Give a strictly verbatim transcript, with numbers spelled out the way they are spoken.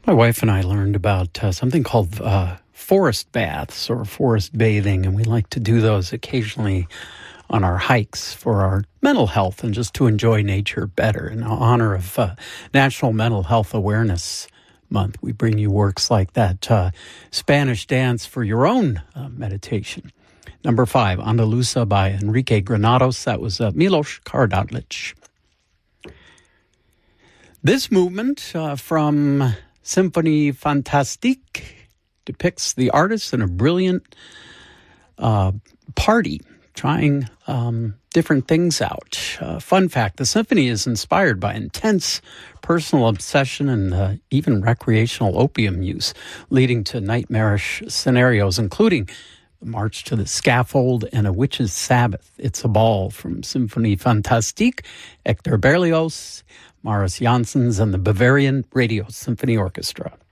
My wife and I learned about uh, something called uh, forest baths or forest bathing, and we like to do those occasionally on our hikes for our mental health and just to enjoy nature better. In honor of uh, National Mental Health Awareness Month, we bring you works like that uh, Spanish dance for your own uh, meditation. Number five, Andalusa by Enrique Granados. That was uh, Milos Karadzic. This movement uh, from Symphonie Fantastique depicts the artist in a brilliant uh, party, trying um, different things out. Uh, fun fact, the symphony is inspired by intense personal obsession and uh, even recreational opium use, leading to nightmarish scenarios, including the March to the Scaffold and A Witch's Sabbath. It's a Ball from Symphonie Fantastique, Hector Berlioz, Maris Janssens, and the Bavarian Radio Symphony Orchestra.